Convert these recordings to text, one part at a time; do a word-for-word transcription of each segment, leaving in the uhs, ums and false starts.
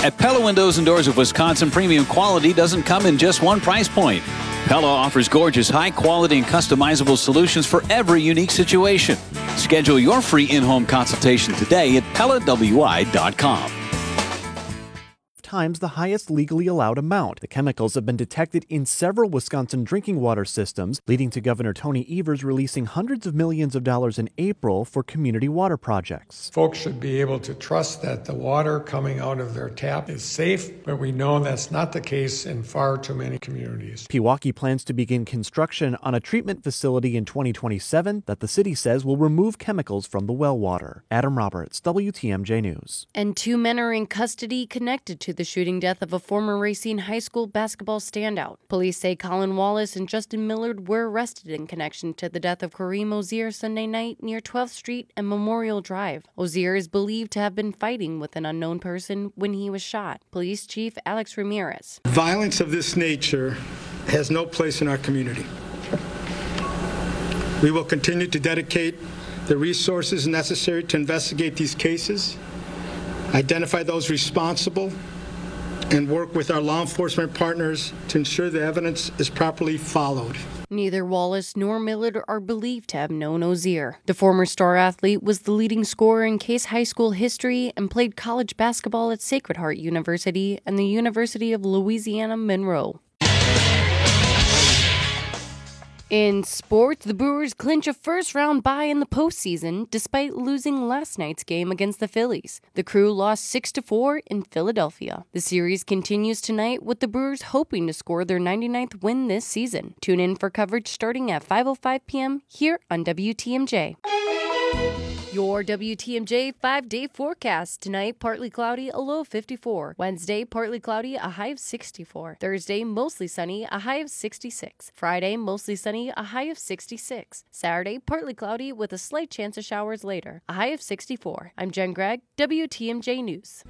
At Pella Windows and Doors of Wisconsin, premium quality doesn't come in just one price point. Pella offers gorgeous, high-quality and customizable solutions for every unique situation. Schedule your free in-home consultation today at Pella W I dot com. Times the highest legally allowed amount. The chemicals have been detected in several Wisconsin drinking water systems, leading to Governor Tony Evers releasing hundreds of millions of dollars in April for community water projects. Folks should be able to trust that the water coming out of their tap is safe, but we know that's not the case in far too many communities. Pewaukee plans to begin construction on a treatment facility in twenty twenty-seven that the city says will remove chemicals from the well water. Adam Roberts, W T M J News. And two men are in custody connected to the shooting death of a former Racine High School basketball standout. Police say Colin Wallace and Justin Millard were arrested in connection to the death of Kareem Ozier Sunday night near twelfth street and Memorial Drive. Ozier is believed to have been fighting with an unknown person when he was shot. Police Chief Alex Ramirez. Violence of this nature has no place in our community. We will continue to dedicate the resources necessary to investigate these cases, identify those responsible, and work with our law enforcement partners to ensure the evidence is properly followed. Neither Wallace nor Millard are believed to have known Ozier. The former star athlete was the leading scorer in Case High School history and played college basketball at Sacred Heart University and the University of Louisiana Monroe. In sports, the Brewers clinch a first-round bye in the postseason despite losing last night's game against the Phillies. The Crew lost six to four in Philadelphia. The series continues tonight with the Brewers hoping to score their ninety-ninth win this season. Tune in for coverage starting at five oh five p.m. here on W T M J. Your W T M J five-day forecast. Tonight, partly cloudy, a low of fifty-four. Wednesday, partly cloudy, a high of sixty-four. Thursday, mostly sunny, a high of sixty-six. Friday, mostly sunny, a high of sixty-six. Saturday, partly cloudy with a slight chance of showers later, a high of sixty-four. I'm Jen Gregg, W T M J News.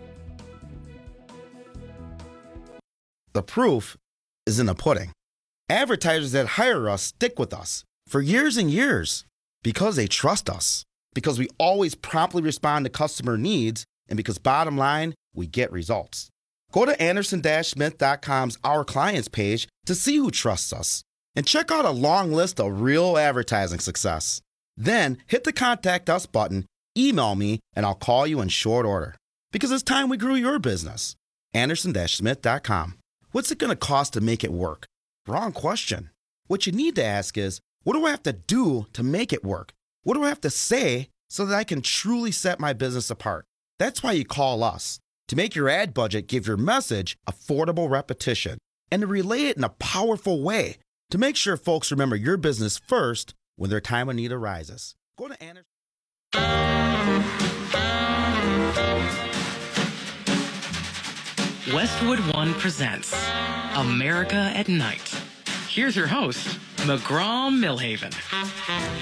The proof is in the pudding. Advertisers that hire us stick with us for years and years because they trust us. Because we always promptly respond to customer needs, and because bottom line, we get results. Go to Anderson Smith dot com's Our Clients page to see who trusts us, and check out a long list of real advertising success. Then hit the Contact Us button, email me, and I'll call you in short order. Because it's time we grew your business. Anderson Smith dot com. What's it going to cost to make it work? Wrong question. What you need to ask is, what do I have to do to make it work? What do I have to say so that I can truly set my business apart? That's why you call us, to make your ad budget give your message affordable repetition and to relay it in a powerful way to make sure folks remember your business first when their time of need arises. Go to Anderson. Westwood One presents America at Night. Here's your host, McGraw Millhaven.